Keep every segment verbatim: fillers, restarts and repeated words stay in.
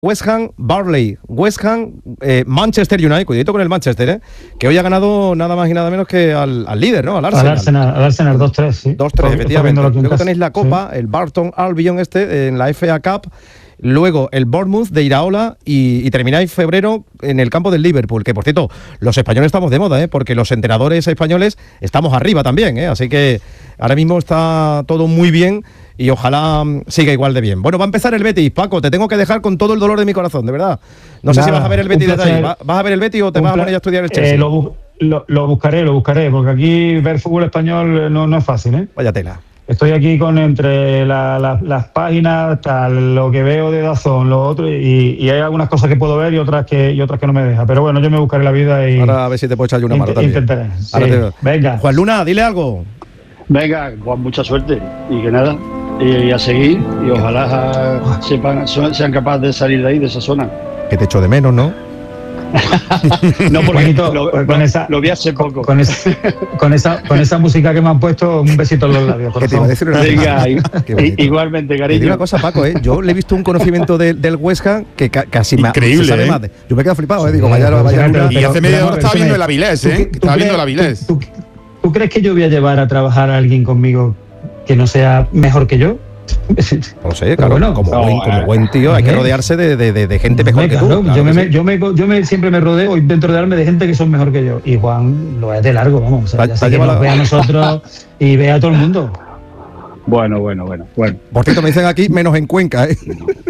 West Ham, Burnley, West Ham, eh, Manchester United, cuidadito con el Manchester, ¿eh? Que hoy ha ganado nada más y nada menos que al, al líder, ¿no? Al Arsenal. Al Arsenal, al Arsenal dos tres, sí. dos tres, efectivamente. Luego casa. tenéis la Copa, sí. El Burton Albion este, en la F A Cup. Luego el Bournemouth de Iraola y, y termináis febrero en el campo del Liverpool, que por cierto, los españoles estamos de moda, ¿eh? Porque los entrenadores españoles estamos arriba también, ¿eh? Así que ahora mismo está todo muy bien y ojalá siga igual de bien. Bueno, va a empezar el Betis. Paco, te tengo que dejar con todo el dolor de mi corazón, de verdad. No Nada, sé si vas a ver el Betis desde ahí. ¿Vas a ver el Betis o te vas a poner a estudiar el Chelsea? Eh, lo, lo, lo buscaré, lo buscaré, porque aquí ver fútbol español no, no es fácil, ¿eh? Vaya tela. Estoy aquí con entre la, la, las páginas, tal, lo que veo de Dazón, lo otro, y, y hay algunas cosas que puedo ver y otras que y otras que no me deja. Pero bueno, yo me buscaré la vida y... Ahora a ver si te puedo echar yo una mano también. Intentaré, sí. Te... Venga. Juan Luna, dile algo. Venga, Juan, mucha suerte. Y que nada, y, y a seguir, y ojalá sepan, sean capaces de salir de ahí, de esa zona. Que te echo de menos, ¿no? No, porque Juanito, lo, con lo, esa, lo vi hace poco. Con esa, con, esa, con esa música que me han puesto, un besito en los labios. ¿Qué te iba a decir una Venga, y, igualmente, cariño. Te digo una cosa, Paco, ¿eh? Yo le he visto un conocimiento de, del West Ham que ca, casi increíble, me sabe ¿eh? más de, yo me he quedado flipado, ¿eh? Digo, vaya, vaya, pero, vaya. Y hace media hora estaba viendo el Avilés, ¿eh? Estaba viendo el Avilés. ¿tú, tú, ¿Tú crees que yo voy a llevar a trabajar a alguien conmigo que no sea mejor que yo? No lo sé, claro, bueno, como, no, buen, como buen tío, hay que rodearse de, de, de, de gente mejor que claro, tú. Claro yo, que me, sí. yo, me, yo me siempre me rodeo, intento rodearme de gente que son mejor que yo. Y Juan lo es de largo, vamos. O sea, ya sé que nos la... ve a nosotros y ve a todo el mundo. Bueno, bueno, bueno, bueno. Por cierto, me dicen aquí, menos en Cuenca, ¿eh?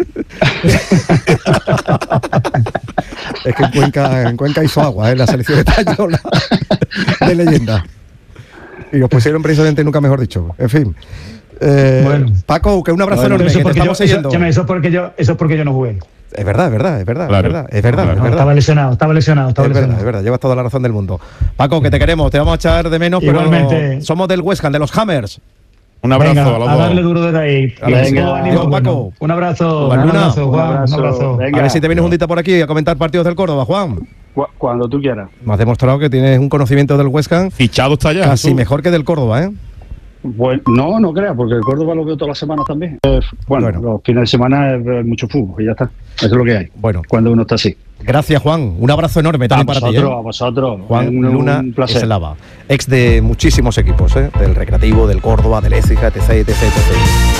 Es que en Cuenca, en Cuenca hizo agua, ¿eh? La selección española de leyenda. Y nos pusieron precisamente, nunca mejor dicho. En fin. Eh, bueno. Paco, que un abrazo bueno, enorme, que te estamos yo, siguiendo. Eso, eso, es porque yo, eso es porque yo no jugué. Es verdad, es verdad, es verdad, claro. es verdad, es verdad, claro. es verdad. No, estaba lesionado, estaba lesionado, estaba es lesionado. verdad, es verdad, llevas toda la razón del mundo. Paco, que te queremos, te vamos a echar de menos, igualmente, pero somos del West Ham, de los Hammers. Un abrazo venga, a los a dos. darle duro desde ahí. Venga, ánimo, Paco. Bueno. Un abrazo, Juan un Luna. abrazo, Juan, un abrazo. Un abrazo. Venga. A ver si te vienes un día por aquí a comentar partidos del Córdoba, Juan. Cuando tú quieras. Me has demostrado que tienes un conocimiento del West Ham. Fichado está ya. Casi tú. mejor que del Córdoba, ¿eh? Bueno, no, no creas, porque el Córdoba lo veo todas las semanas también. Eh, bueno, bueno, los fines de semana es mucho fútbol y ya está. Eso es lo que hay. Bueno. Cuando uno está así. Gracias, Juan. Un abrazo enorme también a para vosotros, ti. ¿eh? A vosotros. Juan un, Luna un placer. Eslava, ex de muchísimos equipos, ¿eh? Del Recreativo, del Córdoba, del Écija, etcétera, etcétera, etcétera.